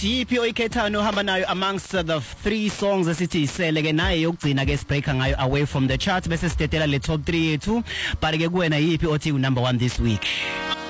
Yiphi oyikhethayo ohamba nayo amongst the 3 songs esithi isele ke naye yokugcina ke sibreaka ngayo away from the chart bese sidedela le top 3 yethu but ke kuwena yiphi othi number 1 this week?